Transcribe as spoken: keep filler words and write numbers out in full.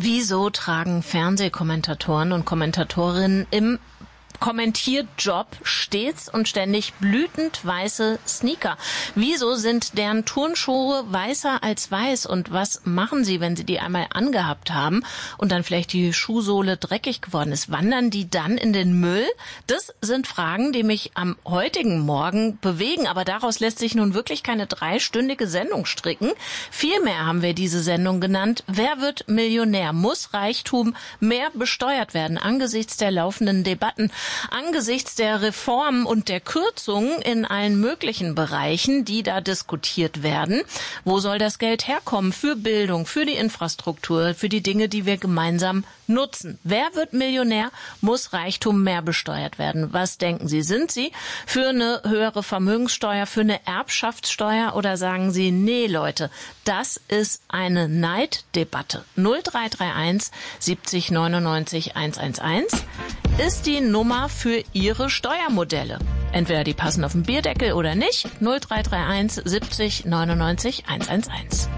Wieso tragen Fernsehkommentatoren und Kommentatorinnen im Kommentierjob stets und ständig blütend weiße Sneaker? Wieso sind deren Turnschuhe weißer als weiß? Und was machen sie, wenn sie die einmal angehabt haben und dann vielleicht die Schuhsohle dreckig geworden ist? Wandern die dann in den Müll? Das sind Fragen, die mich am heutigen Morgen bewegen. Aber daraus lässt sich nun wirklich keine dreistündige Sendung stricken. Vielmehr haben wir diese Sendung genannt: Wer wird Millionär? Muss Reichtum mehr besteuert werden angesichts der laufenden Debatten? Angesichts der Reformen und der Kürzungen in allen möglichen Bereichen, die da diskutiert werden, wo soll das Geld herkommen für Bildung, für die Infrastruktur, für die Dinge, die wir gemeinsam nutzen? Wer wird Millionär? Muss Reichtum mehr besteuert werden? Was denken Sie? Sind Sie für eine höhere Vermögenssteuer, für eine Erbschaftssteuer, oder sagen Sie, nee Leute, das ist eine Neiddebatte? null drei drei eins siebzig neunundneunzig hundertelf ist die Nummer für Ihre Steuermodelle. Entweder die passen auf den Bierdeckel oder nicht. null drei drei eins siebzig neunundneunzig hundertelf.